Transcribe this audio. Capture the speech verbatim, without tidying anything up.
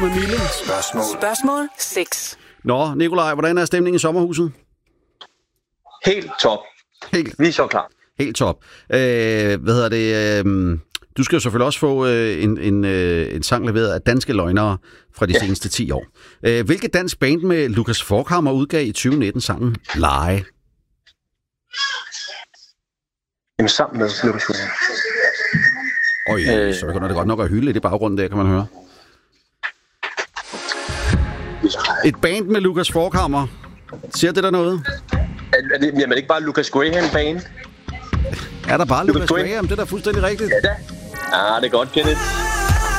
med Mille. Spørgsmål. Spørgsmål seks. Nå, Nikolaj, hvordan er stemningen i sommerhuset? Helt top. Helt, Vi er så klar. helt top. Øh, hvad hedder det? Øh, du skal jo selvfølgelig også få øh, en, en, øh, en sang leveret af danske løgnere fra de ja. seneste ti år. Øh, hvilket dansk band med Lukas Forchhammer udgav i tyve nitten sangen Lege? Jamen sammen med Lukas Forchhammer. Øj, øh, så begynder det godt nok at hylde lidt i baggrunden der, kan man høre. Et band med Lukas Forchhammer. Siger det der noget? Er, er det, jamen, er det ikke bare Lucas Graham band? Er der bare Lucas Lucas Graham? Det er da fuldstændig rigtigt. Ja da. Ah, det er godt, Kenneth.